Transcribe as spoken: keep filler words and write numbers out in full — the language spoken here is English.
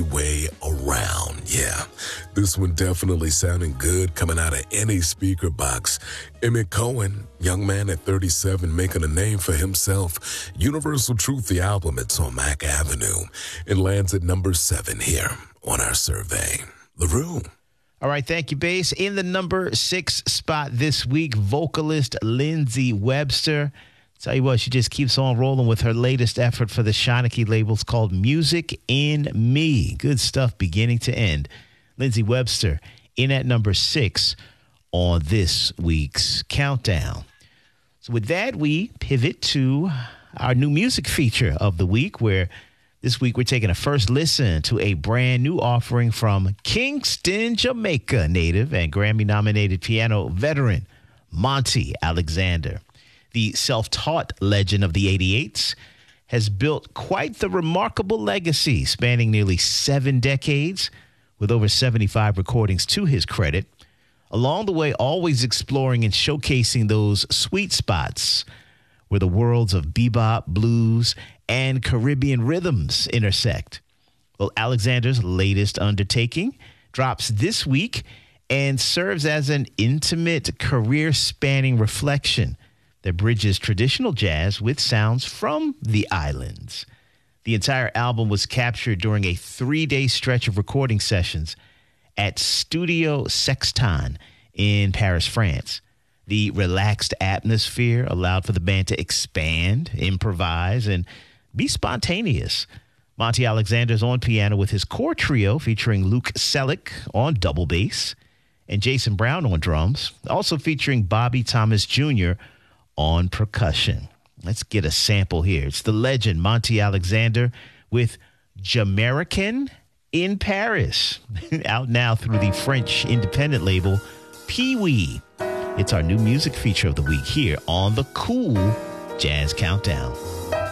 Way Around. Yeah, this one definitely sounding good coming out of any speaker box. Emmett Cohen, young man at thirty-seven, making a name for himself. Universal Truth, the album, it's on Mac Avenue. It lands at number seven here on our survey. LaRue. All right, thank you, Bass. In the number six spot this week, vocalist Lindsey Webster. Tell you what, she just keeps on rolling with her latest effort for the Shanachie labels called Music in Me. Good stuff beginning to end. Lindsey Webster in at number six on this week's countdown. So with that, we pivot to our new music feature of the week, where this week we're taking a first listen to a brand new offering from Kingston, Jamaica native and Grammy-nominated piano veteran Monty Alexander. The self-taught legend of the eighty-eights has built quite the remarkable legacy spanning nearly seven decades with over seventy-five recordings to his credit. Along the way, always exploring and showcasing those sweet spots where the worlds of bebop, blues, and Caribbean rhythms intersect. Well, Alexander's latest undertaking drops this week and serves as an intimate, career-spanning reflection that bridges traditional jazz with sounds from the islands. The entire album was captured during a three-day stretch of recording sessions at Studio Sexton in Paris, France. The relaxed atmosphere allowed for the band to expand, improvise, and be spontaneous. Monty Alexander's on piano with his core trio featuring Luke Selleck on double bass and Jason Brown on drums, also featuring Bobby Thomas Junior on percussion. Let's get a sample here. It's the legend Monty Alexander with Jamaican in Paris, out now through the French independent label Pee-wee. It's our new music feature of the week here on the Cool Jazz Countdown.